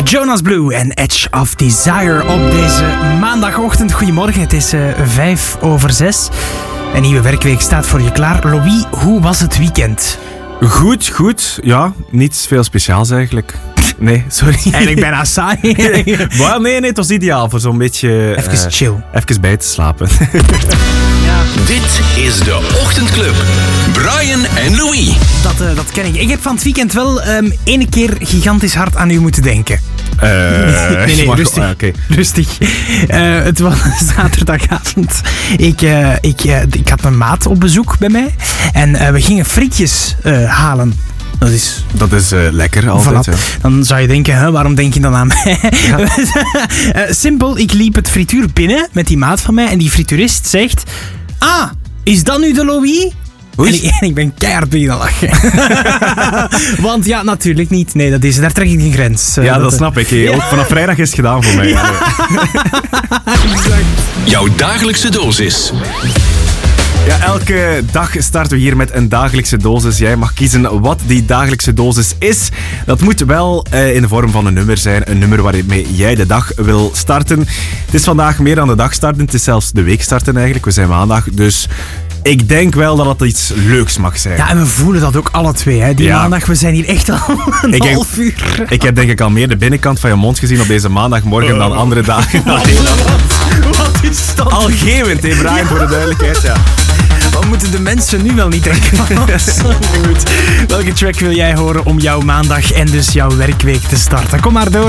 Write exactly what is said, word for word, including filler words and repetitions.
Jonas Blue en Edge of Desire op deze maandagochtend. Goedemorgen, het is uh, vijf over zes. Een nieuwe werkweek staat voor je klaar. Louis, hoe was het weekend? Goed, goed. Ja, niets veel speciaals eigenlijk. Nee, sorry. Eigenlijk bijna saai. Maar nee, nee, het was ideaal voor zo'n beetje... Even uh, chill. Even bij te slapen. Ja. Dit is de Ochtendclub. Brian en Louis. Dat, uh, dat ken ik. Ik heb van het weekend wel um, ene keer gigantisch hard aan u moeten denken. Uh, nee, nee, mag, rustig. Uh, okay. rustig. Uh, het was zaterdagavond. Ik, uh, ik, uh, ik had mijn maat op bezoek bij mij. En uh, we gingen frietjes uh, halen. Dat is, dat is uh, lekker altijd. Voilà. Ja. Dan zou je denken, hè, waarom denk je dan aan mij? Ja. uh, simpel, ik liep het frituur binnen met die maat van mij. En die frituurist zegt... Ah, is dat nu de Louis? En ik, en ik ben keihard beginnen lachen. Want ja, natuurlijk niet. Nee, dat is, daar trek ik een grens. Ja, dat, dat snap ik. Ja. Ook vanaf vrijdag is het gedaan voor mij. Ja. Exact. Jouw dagelijkse dosis. Ja, elke dag starten we hier met een dagelijkse dosis. Jij mag kiezen wat die dagelijkse dosis is. Dat moet wel uh, in de vorm van een nummer zijn. Een nummer waarmee jij de dag wil starten. Het is vandaag meer dan de dag starten. Het is zelfs de week starten eigenlijk. We zijn maandag, dus... Ik denk wel dat het iets leuks mag zijn. Ja, en we voelen dat ook alle twee. Hè. Die ja. maandag, we zijn hier echt al een ik half heb, uur. Ik heb denk ik al meer de binnenkant van je mond gezien op deze maandagmorgen uh. dan andere dagen. Wat, wat is dat? Algeeuwend, hè, Brian, ja. Voor de duidelijkheid. Ja. Wat moeten de mensen nu wel niet denken van ons? Goed. Welke track wil jij horen om jouw maandag en dus jouw werkweek te starten? Kom maar door.